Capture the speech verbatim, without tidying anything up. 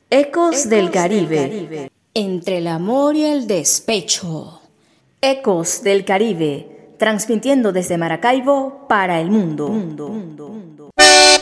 Ecos del Caribe. Entre el amor y el despecho. Ecos del Caribe, transmitiendo desde Maracaibo para el mundo. mundo, mundo, mundo.